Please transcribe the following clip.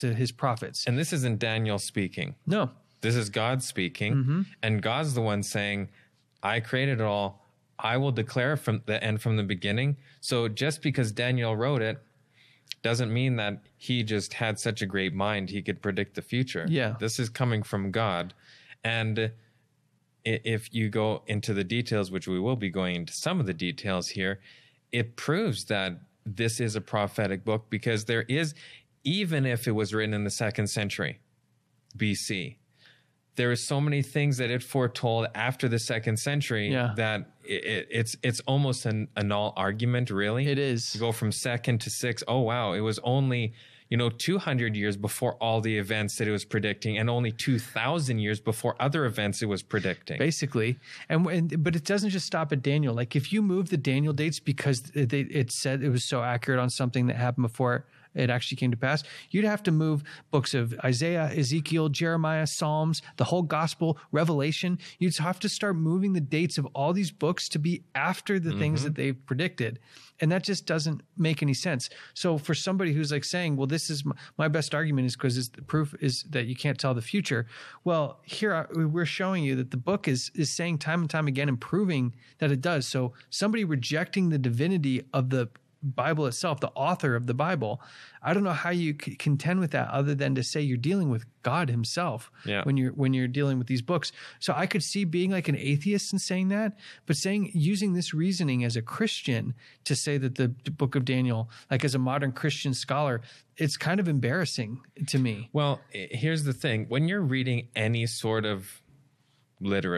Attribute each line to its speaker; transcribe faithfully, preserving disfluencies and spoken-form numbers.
Speaker 1: to his prophets.
Speaker 2: And this isn't Daniel speaking.
Speaker 1: No.
Speaker 2: This is God speaking.
Speaker 1: Mm-hmm.
Speaker 2: And God's the one saying, I created it all. I will declare from the end from the beginning. So just because Daniel wrote it doesn't mean that he just had such a great mind he could predict the future.
Speaker 1: Yeah.
Speaker 2: This is coming from God. And if you go into the details, which we will be going into some of the details here, it proves that this is a prophetic book, because there is, even if it was written in the second century B C, there are so many things that it foretold after the second century
Speaker 1: yeah.
Speaker 2: that it, it, it's it's almost an, a null argument, really.
Speaker 1: It is.
Speaker 2: You go from second to sixth. Oh, wow. It was only, you know, two hundred years before all the events that it was predicting, and only two thousand years before other events it was predicting.
Speaker 1: Basically. And, and But it doesn't just stop at Daniel. Like, if you move the Daniel dates because it, it said it was so accurate on something that happened before it actually came to pass, you'd have to move books of Isaiah, Ezekiel, Jeremiah, Psalms, the whole gospel, Revelation. You'd have to start moving the dates of all these books to be after the mm-hmm. things that they've predicted. And that just doesn't make any sense. So for somebody who's like saying, well, this is my, my best argument is because the proof is that you can't tell the future. Well, here we're showing you that the book is, is saying time and time again and proving that it does. So somebody rejecting the divinity of the Bible itself, the author of the Bible, I don't know how you c- contend with that other than to say you're dealing with God himself
Speaker 2: yeah.
Speaker 1: when you're when you're dealing with these books. So I could see being like an atheist and saying that, but saying using this reasoning as a Christian to say that the, the book of Daniel, like as a modern Christian scholar, it's kind of embarrassing to me.
Speaker 2: Well, here's the thing. When you're reading any sort of literature,